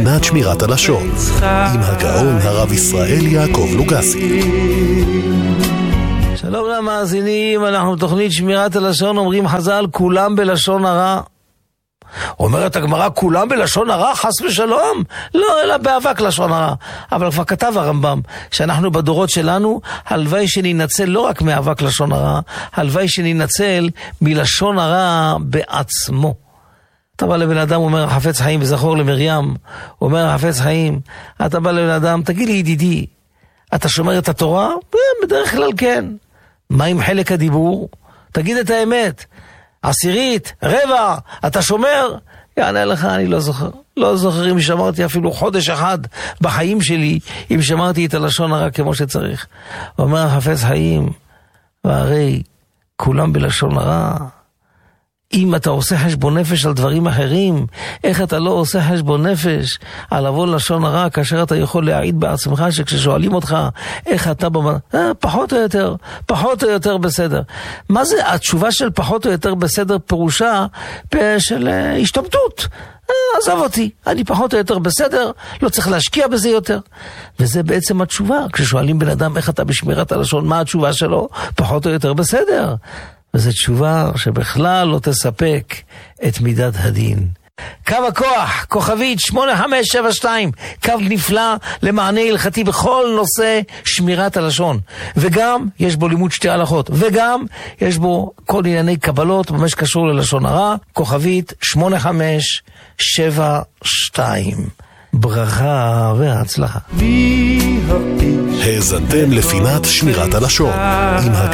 פינת שמירת הלשון עם הגאון הרב ישראל יעקב לוגסי. שלום למאזינים, אנחנו בתוכנית שמירת הלשון. אומרים חז"ל, כולם בלשון הרע. אומרת הגמרא, כולם בלשון הרע, חס ושלום? לא, אלא באבק לשון הרע. אבל כבר כתב הרמב"ם שאנחנו בדורות שלנו, הלוואי שננצל לא רק מאבק לשון הרע, הלוואי שננצל מלשון הרע בעצמו. אתה בא לבן אדם, אומר חפץ חיים, וזכור למרים, אומר חפץ חיים, אתה בא לבן אדם, תגיד לי ידידי, אתה שומר את התורה? בדרך כלל כן. מה עם חלק הדיבור? תגיד את האמת. 10, 15, אתה שומר? יענה לך, אני לא זוכר. לא זוכר אם שמרתי אפילו חודש אחד בחיים שלי, אם שמרתי את הלשון הרע כמו שצריך. אומר חפץ חיים, והרי כולם בלשון הרע. אם אתה עושה חשבון נפש על דברים אחרים, איך אתה לא עושה חשבון נפש על לבוא לשון הרע, כאשר אתה יכול להעיד בעצמך שכששואלים אותך איך אתה פחות או יותר בסדר. מה זה התשובה של פחות או יותר בסדר? פירושה של השתמטות. עזב אותי, אני פחות או יותר בסדר, לא צריך להשקיע בזה יותר. וזה בעצם התשובה. כששואלים בן אדם איך אתה בשמירת הלשון, מה התשובה שלו? פחות או יותר בסדר. וזו תשובה שבכלל לא תספק את מידת הדין. קו הכוח, כוכבית 8572, קו נפלא למענה הלכתי בכל נושא שמירת הלשון. וגם יש בו לימוד שתי הלכות, וגם יש בו כל ענייני קבלות במה שקשור ללשון הרע. כוכבית 8572. ברכה והצלחה. האזנתם לפינת שמירת הלשון עם